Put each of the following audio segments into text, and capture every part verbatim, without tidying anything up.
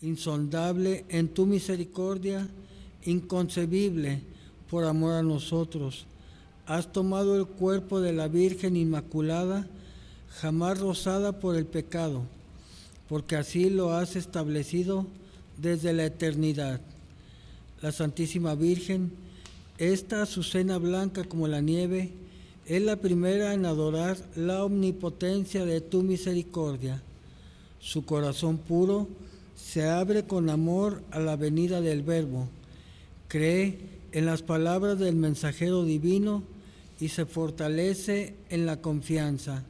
insondable en tu misericordia, inconcebible por amor a nosotros. Has tomado el cuerpo de la Virgen Inmaculada, jamás rozada por el pecado, porque así lo has establecido desde la eternidad. La Santísima Virgen, esta azucena blanca como la nieve, es la primera en adorar la omnipotencia de tu misericordia. Su corazón puro se abre con amor a la venida del Verbo. Cree en las palabras del mensajero divino y se fortalece en la confianza.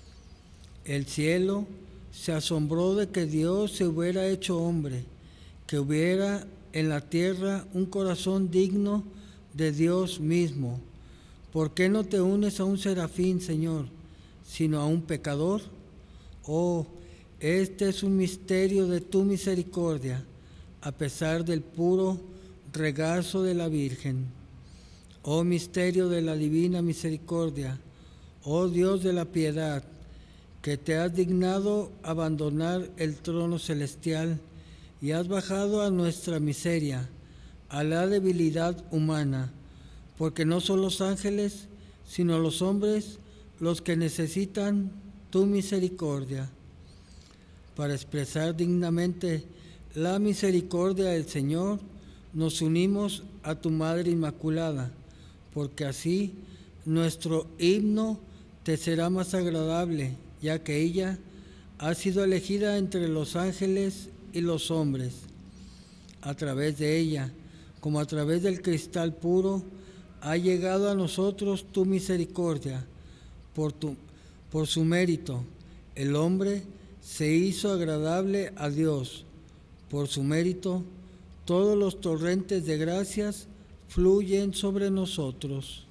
El cielo se asombró de que Dios se hubiera hecho hombre, que hubiera en la tierra un corazón digno de Dios mismo. ¿Por qué no te unes a un serafín, Señor, sino a un pecador? Oh, este es un misterio de tu misericordia, a pesar del puro regazo de la Virgen. Oh misterio de la divina misericordia, oh Dios de la piedad, que te has dignado abandonar el trono celestial y has bajado a nuestra miseria, a la debilidad humana, porque no son los ángeles, sino los hombres los que necesitan tu misericordia. Para expresar dignamente la misericordia del Señor, nos unimos a tu Madre Inmaculada, porque así nuestro himno te será más agradable, ya que ella ha sido elegida entre los ángeles y los hombres. A través de ella, como a través del cristal puro, ha llegado a nosotros tu misericordia. Por, tu, por su mérito, el hombre se hizo agradable a Dios. Por su mérito, todos los torrentes de gracias fluyen sobre nosotros.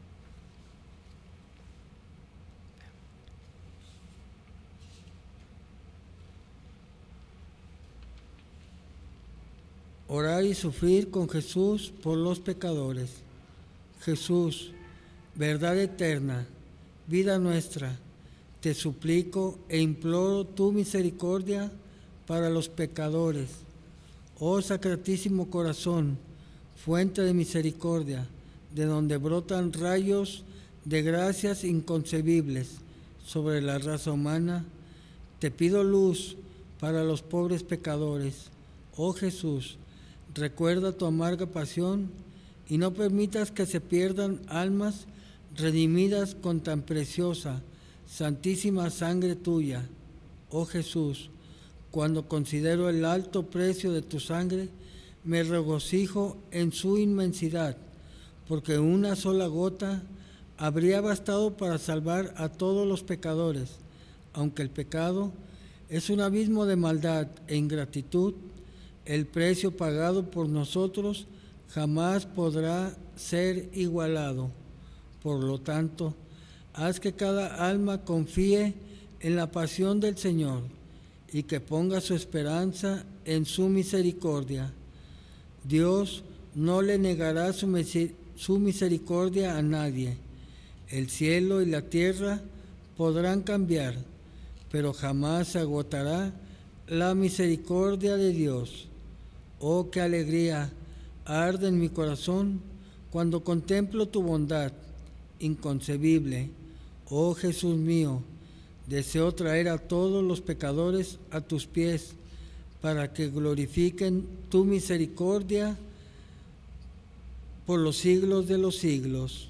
Orar y sufrir con Jesús por los pecadores. Jesús, verdad eterna, vida nuestra, te suplico e imploro tu misericordia para los pecadores. Oh Sacratísimo Corazón, fuente de misericordia, de donde brotan rayos de gracias inconcebibles sobre la raza humana, te pido luz para los pobres pecadores. Oh Jesús, recuerda tu amarga pasión y no permitas que se pierdan almas redimidas con tan preciosa, santísima sangre tuya. Oh Jesús, cuando considero el alto precio de tu sangre, me regocijo en su inmensidad, porque una sola gota habría bastado para salvar a todos los pecadores. Aunque el pecado es un abismo de maldad e ingratitud, el precio pagado por nosotros jamás podrá ser igualado. Por lo tanto, haz que cada alma confíe en la pasión del Señor y que ponga su esperanza en su misericordia. Dios no le negará su misericordia a nadie. El cielo y la tierra podrán cambiar, pero jamás se agotará la misericordia de Dios. Oh, qué alegría arde en mi corazón cuando contemplo tu bondad inconcebible. Oh Jesús mío, deseo traer a todos los pecadores a tus pies para que glorifiquen tu misericordia por los siglos de los siglos.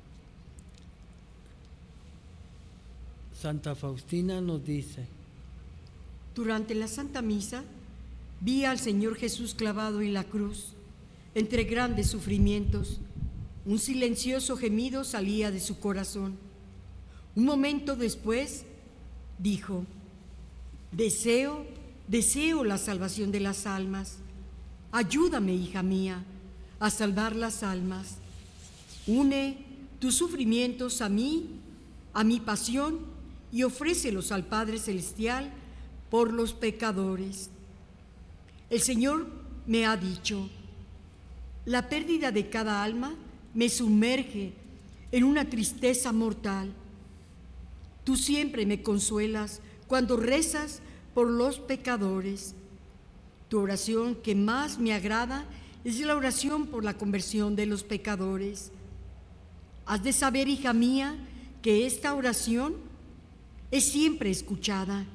Santa Faustina nos dice: durante la Santa Misa vi al Señor Jesús clavado en la cruz, entre grandes sufrimientos. Un silencioso gemido salía de su corazón. Un momento después dijo: deseo, deseo la salvación de las almas. Ayúdame, hija mía, a salvar las almas. Une tus sufrimientos a mí, a mi pasión, y ofrécelos al Padre Celestial por los pecadores. El Señor me ha dicho: la pérdida de cada alma me sumerge en una tristeza mortal. Tú siempre me consuelas cuando rezas por los pecadores. Tu oración que más me agrada es la oración por la conversión de los pecadores. Has de saber, hija mía, que esta oración es siempre escuchada.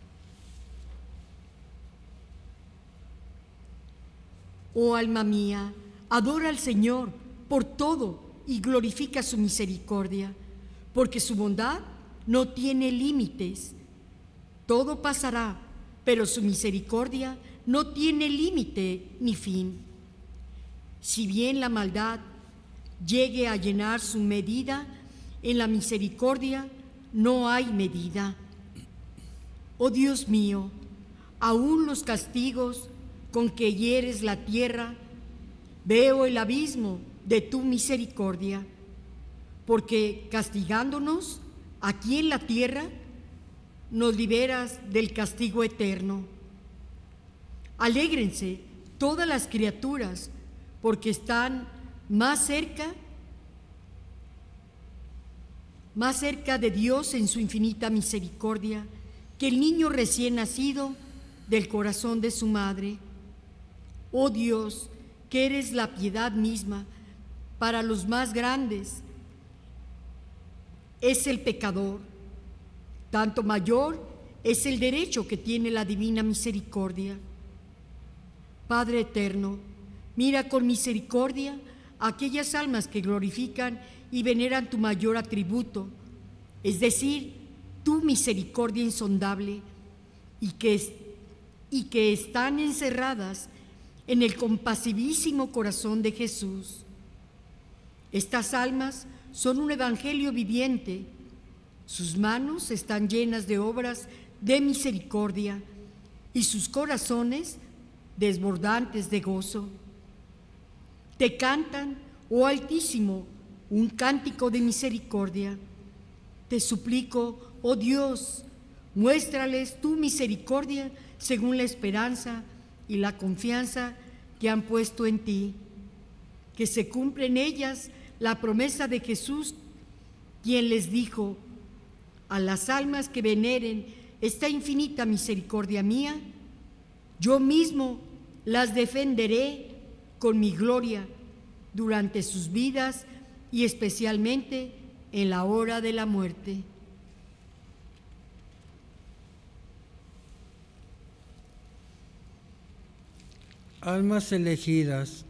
Oh alma mía, adora al Señor por todo y glorifica su misericordia, porque su bondad no tiene límites. Todo pasará, pero su misericordia no tiene límite ni fin. Si bien la maldad llegue a llenar su medida, en la misericordia no hay medida. Oh Dios mío, aún los castigos con que hieres la tierra, veo el abismo de tu misericordia, porque castigándonos aquí en la tierra, nos liberas del castigo eterno. Alégrense todas las criaturas, porque están más cerca, más cerca de Dios en su infinita misericordia, que el niño recién nacido del corazón de su madre. Oh Dios, que eres la piedad misma para los más grandes, es el pecador, tanto mayor es el derecho que tiene la divina misericordia. Padre eterno, mira con misericordia a aquellas almas que glorifican y veneran tu mayor atributo, es decir, tu misericordia insondable, y que, y que están encerradas en el compasivísimo corazón de Jesús. Estas almas son un evangelio viviente. Sus manos están llenas de obras de misericordia y sus corazones desbordantes de gozo. Te cantan, oh Altísimo, un cántico de misericordia. Te suplico, oh Dios, muéstrales tu misericordia según la esperanza y la confianza que han puesto en ti, que se cumple en ellas la promesa de Jesús, quien les dijo: a las almas que veneren esta infinita misericordia mía, yo mismo las defenderé con mi gloria durante sus vidas y especialmente en la hora de la muerte. Almas elegidas.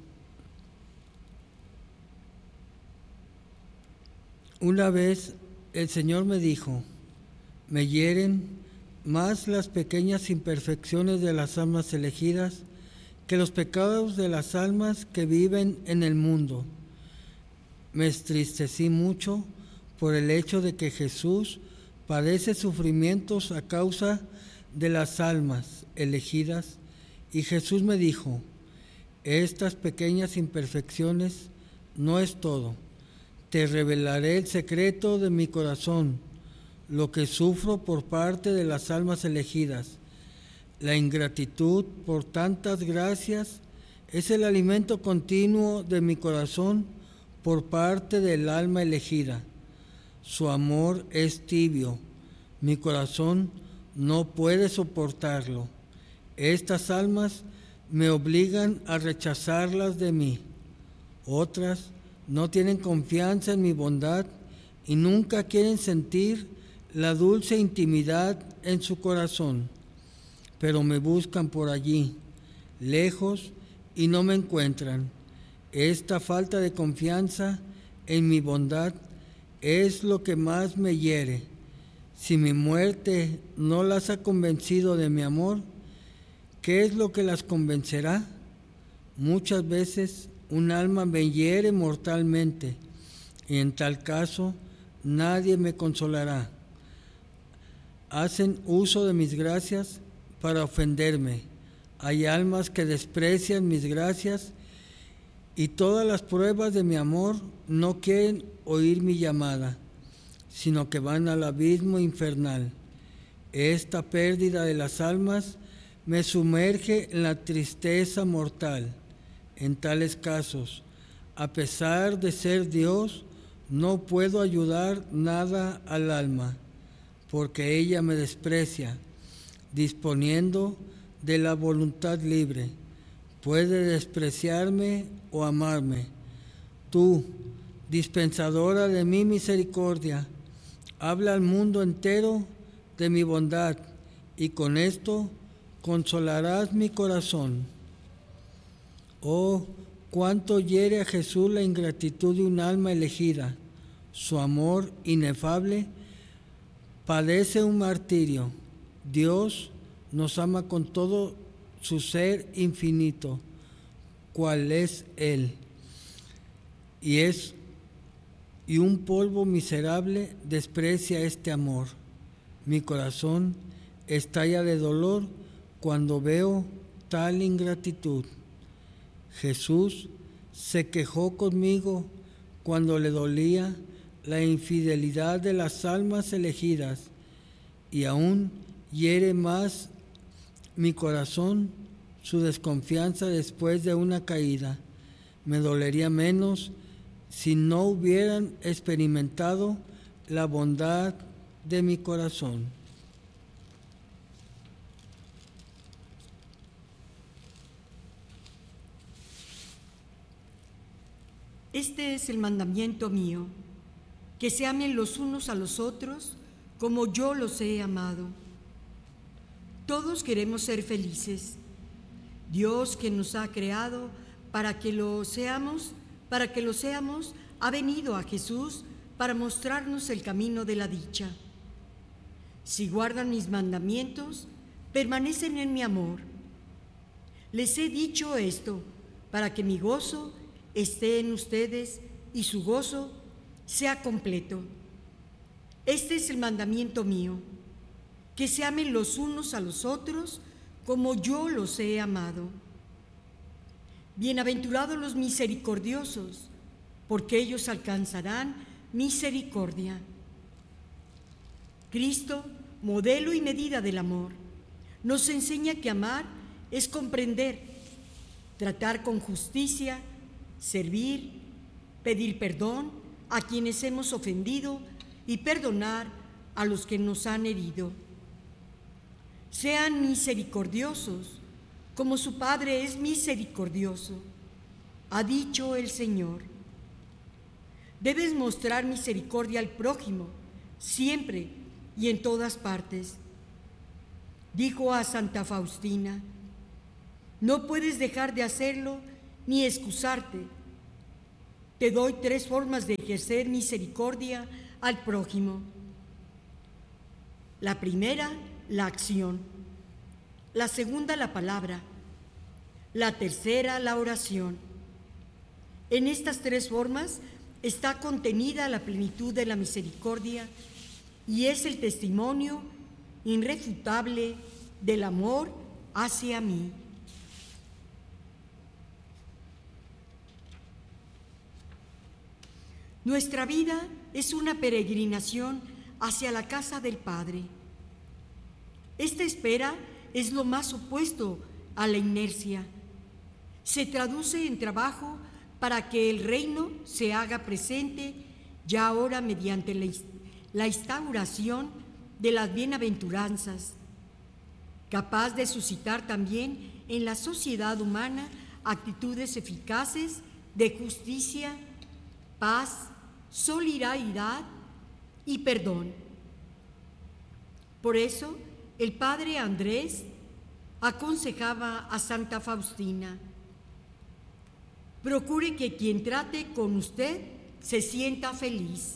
Una vez el Señor me dijo: me hieren más las pequeñas imperfecciones de las almas elegidas que los pecados de las almas que viven en el mundo. Me entristecí mucho por el hecho de que Jesús padece sufrimientos a causa de las almas elegidas, y Jesús me dijo: estas pequeñas imperfecciones no es todo. Te revelaré el secreto de mi corazón, lo que sufro por parte de las almas elegidas. La ingratitud por tantas gracias es el alimento continuo de mi corazón por parte del alma elegida. Su amor es tibio, mi corazón no puede soportarlo. Estas almas me obligan a rechazarlas de mí. Otras no tienen confianza en mi bondad y nunca quieren sentir la dulce intimidad en su corazón, pero me buscan por allí, lejos, y no me encuentran. Esta falta de confianza en mi bondad es lo que más me hiere. Si mi muerte no las ha convencido de mi amor, ¿qué es lo que las convencerá? Muchas veces un alma me hiere mortalmente, y en tal caso nadie me consolará. Hacen uso de mis gracias para ofenderme. Hay almas que desprecian mis gracias y todas las pruebas de mi amor no quieren oír mi llamada, sino que van al abismo infernal. Esta pérdida de las almas me sumerge en la tristeza mortal. En tales casos, a pesar de ser Dios, no puedo ayudar nada al alma, porque ella me desprecia, disponiendo de la voluntad libre. Puede despreciarme o amarme. Tú, dispensadora de mi misericordia, habla al mundo entero de mi bondad, y con esto consolarás mi corazón. Oh, cuánto hiere a Jesús la ingratitud de un alma elegida. Su amor inefable padece un martirio. Dios nos ama con todo su ser infinito, cual es Él, y es y un polvo miserable desprecia este amor. Mi corazón estalla de dolor cuando veo tal ingratitud. Jesús se quejó conmigo cuando le dolía la infidelidad de las almas elegidas, y aún hiere más mi corazón su desconfianza después de una caída. Me dolería menos si no hubieran experimentado la bondad de mi corazón. Este es el mandamiento mío, que se amen los unos a los otros como yo los he amado. Todos queremos ser felices. Dios, que nos ha creado para que lo seamos, para que lo seamos, ha venido a Jesús para mostrarnos el camino de la dicha. Si guardan mis mandamientos, permanecen en mi amor. Les he dicho esto para que mi gozo esté en ustedes y su gozo sea completo. Este es el mandamiento mío, que se amen los unos a los otros como yo los he amado. Bienaventurados los misericordiosos, porque ellos alcanzarán misericordia. Cristo, modelo y medida del amor, nos enseña que amar es comprender, tratar con justicia, servir, pedir perdón a quienes hemos ofendido y perdonar a los que nos han herido. Sean misericordiosos, como su Padre es misericordioso, ha dicho el Señor. Debes mostrar misericordia al prójimo, siempre y en todas partes. Dijo a Santa Faustina: no puedes dejar de hacerlo ni excusarte. Te doy tres formas de ejercer misericordia al prójimo. La primera, la acción. La segunda, la palabra. La tercera, la oración. En estas tres formas está contenida la plenitud de la misericordia y es el testimonio irrefutable del amor hacia mí. Nuestra vida es una peregrinación hacia la casa del Padre. Esta espera es lo más opuesto a la inercia. Se traduce en trabajo para que el reino se haga presente ya ahora mediante la instauración de las bienaventuranzas, capaz de suscitar también en la sociedad humana actitudes eficaces de justicia, paz, solidaridad y perdón. Por eso, el padre Andrés aconsejaba a Santa Faustina: procure que quien trate con usted se sienta feliz.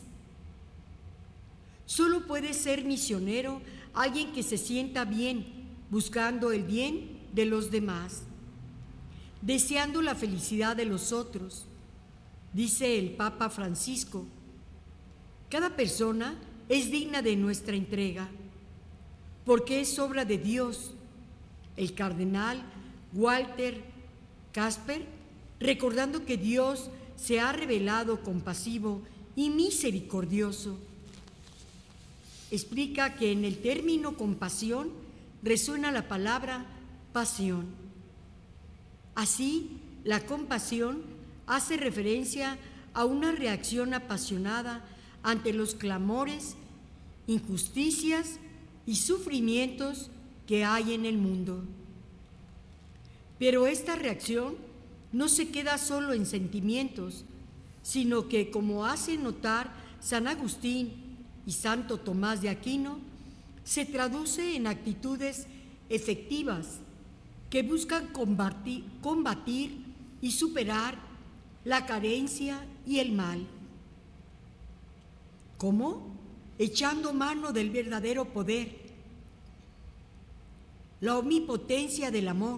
Solo puede ser misionero alguien que se sienta bien, buscando el bien de los demás, deseando la felicidad de los otros. Dice el Papa Francisco: cada persona es digna de nuestra entrega, porque es obra de Dios. El cardenal Walter Casper, recordando que Dios se ha revelado compasivo y misericordioso, explica que en el término compasión resuena la palabra pasión. Así, la compasión hace referencia a una reacción apasionada ante los clamores, injusticias y sufrimientos que hay en el mundo. Pero esta reacción no se queda solo en sentimientos, sino que, como hace notar San Agustín y Santo Tomás de Aquino, se traduce en actitudes efectivas que buscan combatir, combatir y superar la carencia y el mal. ¿Cómo? Echando mano del verdadero poder, la omnipotencia del amor,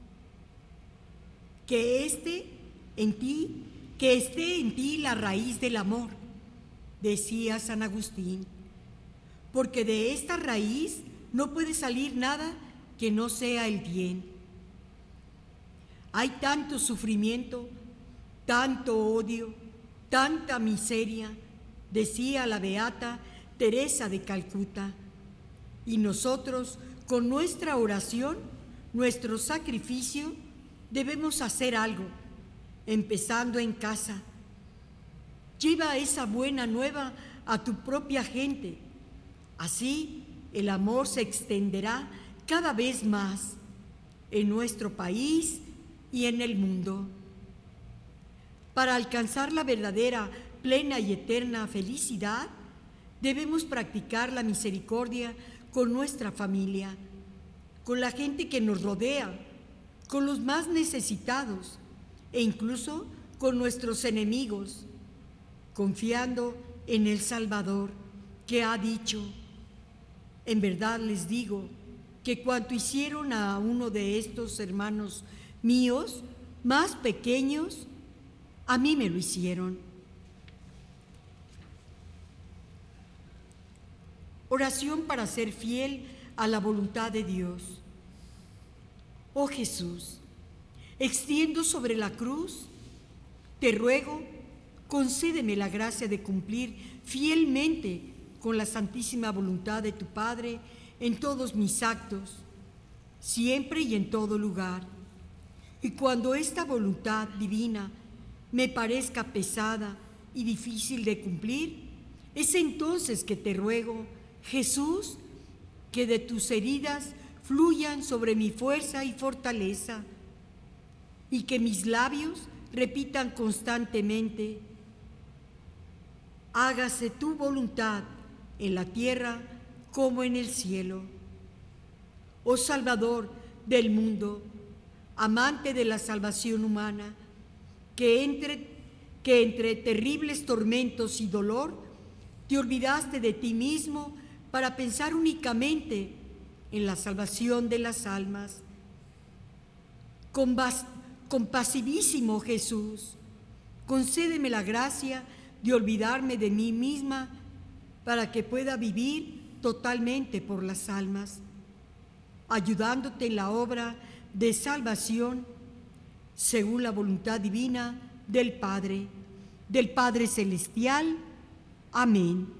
que esté en ti, que esté en ti la raíz del amor, decía San Agustín, porque de esta raíz no puede salir nada que no sea el bien. Hay tanto sufrimiento, tanto odio, tanta miseria, decía la beata Teresa de Calcuta, y nosotros, con nuestra oración, nuestro sacrificio, debemos hacer algo, empezando en casa. Lleva esa buena nueva a tu propia gente. Así el amor se extenderá cada vez más en nuestro país y en el mundo. Para alcanzar la verdadera, plena y eterna felicidad, debemos practicar la misericordia con nuestra familia, con la gente que nos rodea, con los más necesitados e incluso con nuestros enemigos, confiando en el Salvador, que ha dicho: en verdad les digo que cuanto hicieron a uno de estos hermanos míos más pequeños, a mí me lo hicieron. Oración para ser fiel a la voluntad de Dios. Oh Jesús, extiendo sobre la cruz, te ruego, concédeme la gracia de cumplir fielmente con la santísima voluntad de tu Padre en todos mis actos, siempre y en todo lugar. Y cuando esta voluntad divina me parezca pesada y difícil de cumplir, es entonces que te ruego, Jesús, que de tus heridas fluyan sobre mi fuerza y fortaleza, y que mis labios repitan constantemente: hágase tu voluntad en la tierra como en el cielo. Oh Salvador del mundo, amante de la salvación humana, que entre, que entre terribles tormentos y dolor te olvidaste de ti mismo para pensar únicamente en la salvación de las almas. Convas, compasivísimo Jesús, concédeme la gracia de olvidarme de mí misma para que pueda vivir totalmente por las almas, ayudándote en la obra de salvación según la voluntad divina del Padre, del Padre Celestial. Amén.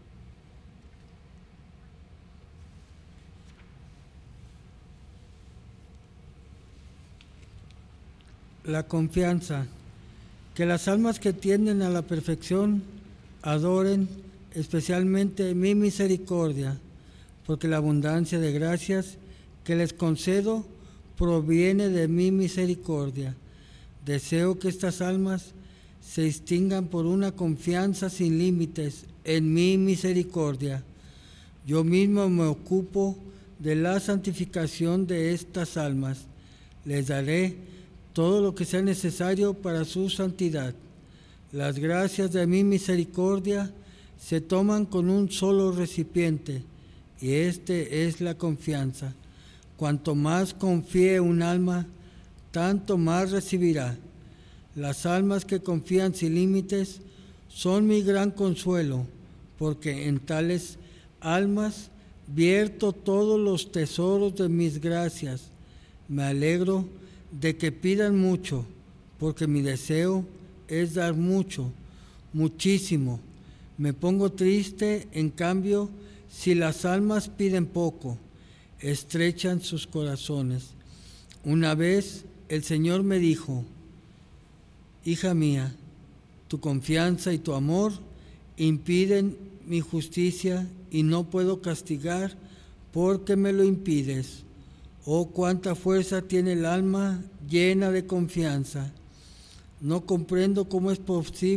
La confianza. Que las almas que tienden a la perfección adoren especialmente mi misericordia, porque la abundancia de gracias que les concedo proviene de mi misericordia. Deseo que estas almas se distingan por una confianza sin límites en mi misericordia. Yo mismo me ocupo de la santificación de estas almas. Les daré todo lo que sea necesario para su santidad. Las gracias de mi misericordia se toman con un solo recipiente, y este es la confianza. Cuanto más confíe un alma, tanto más recibirá. Las almas que confían sin límites son mi gran consuelo, porque en tales almas vierto todos los tesoros de mis gracias. Me alegro de que pidan mucho, porque mi deseo es dar mucho, muchísimo. Me pongo triste, en cambio, si las almas piden poco, estrechan sus corazones. Una vez el Señor me dijo: hija mía, tu confianza y tu amor impiden mi justicia y no puedo castigar porque me lo impides. Oh, cuánta fuerza tiene el alma llena de confianza. No comprendo cómo es posible